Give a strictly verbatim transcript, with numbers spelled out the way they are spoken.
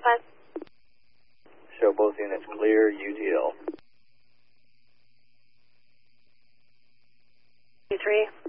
five. Show both units clear, U T L. two three.